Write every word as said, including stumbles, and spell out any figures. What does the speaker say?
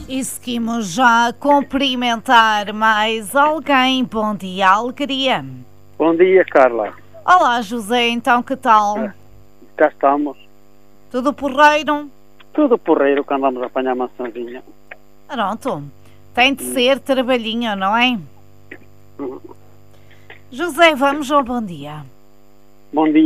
E seguimos já a cumprimentar mais alguém. Bom dia, alegria. Bom dia, Carla. Olá, José, então que tal? É, cá estamos. Tudo porreiro? Tudo porreiro que andamos a apanhar maçãzinha. Pronto. Tem de ser trabalhinho, não é? José, vamos ao bom dia. Bom dia.